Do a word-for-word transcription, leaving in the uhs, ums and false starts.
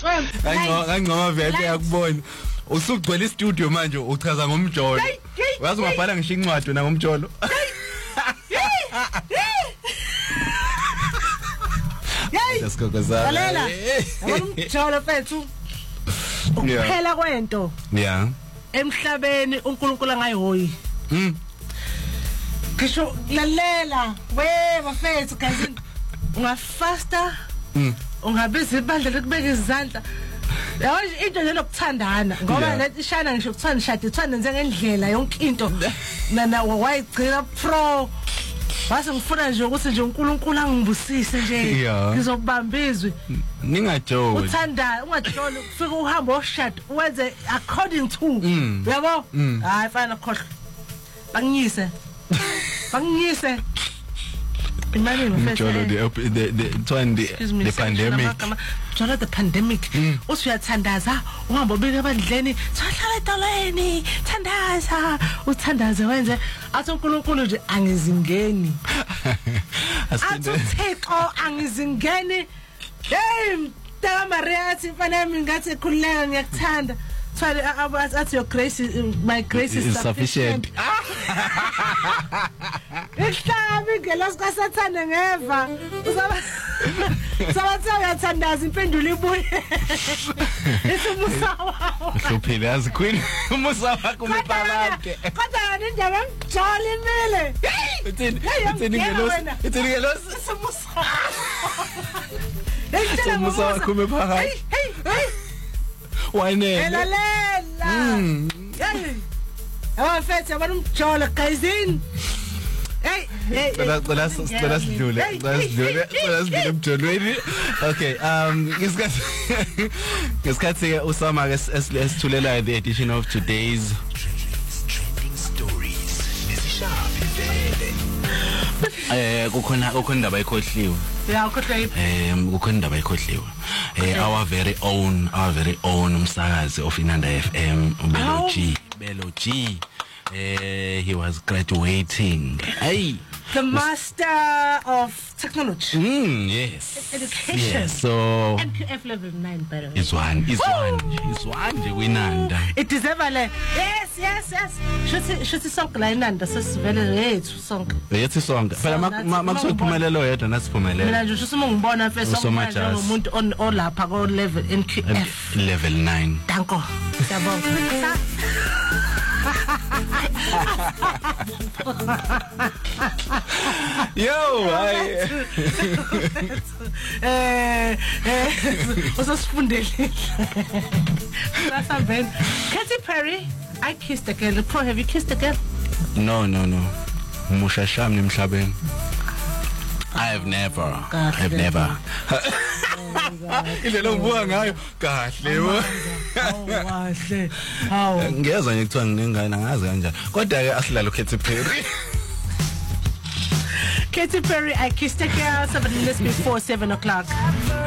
Ngangoma ngangoma vele yakubona. Usugcwele istudio manje uchaza ngomjolo. Uyazi ungabhala ngisho incwadi na ngomjolo. Yay! Lalela. Ngomjolo mfethu. Ukuphela kwento. Yeah. Emhlabeni uNkulunkulu angayihoyi. Mm. Kisho lalela we bafethu guys ungafasta mm ungabiza ibandla lokubeka izandla yawo into nje lokuthandana ngoba lethi ishana ngisho ukuthanda shadi uthanda nje ngendlela yonke into nana wayigcina pro base ngifuna nje ukuthi nje uNkulunkulu angibusise nje ngizobamba izwi ningajoli uthanda ungajoli ufika uhamba oshadi wenze according to yabo hayi fana khohlwa bangiyise bangiyise imali mfethu the the the the pandemic jolo the pandemic usuyathandaza uhamba ubike abandleni sahlala edolweni thandaza uthandaze wenze athi uNkulunkulu nje angizingeni athi uThixo angizingeni hey mntaka Maria athi mfana yami ngathi ekhululeka ngiyakuthanda sorry at your grace my grace is sufficient Ihlabi ngelosi kaSathane ngeva uzaba sabathi uyathandaza impendulo ibuye isumusawa uhluphile yazi queen umusawa kumephalake kodwa indaba ngijoli imile uthini uthini ngelosi uthini ngelosi isumusawa isumusawa kumephalake hey hey wayne lalela hey awafethu yabona umjolo guysini hey hey let's let's let's do it let's do it let's do it mjolweni okay um isikhathi isikhathi usama esithulela the edition of today's trending stories nesishapi vele eh kukhona kukhona indaba ayikhohliwe yeah ukhohliwe eh kukhona indaba ayikhohliwe eh our very own our very own umsakazi of Inanda F M Belo G Belo G uh, he was graduating. Hey, the master of technology. Mm, yes. Education. Yes. So N Q F level nine, by the way. Is one. Is one. Is one. Je winanda. It is ever like yes, yes, yes. Should should song la inanda sesivele yethu song. Yethu song. Phela makusophumelelo yedwa nasiphumelele. Mina nje usuma ngibona mfethu somanje umuntu on olapha ko level N Q F level nine. Danko. Siyabonga. Yo, I eh eh usasifundele. Sasaveni. Katy Perry, I kissed a girl. Pro, have you kissed a girl? No, no, no. Mushasham nimhlabeni. I have never. I have never. Ilelo ngibuka ngayo kahle wo. Hawu kahle. Hawu. Ngiyezwa nje kuthiwa nginengane ngazi kanjani. Kodwa ke asilalo Katy Perry. Katy Perry, I kissed a girl seven minutes before seven o'clock.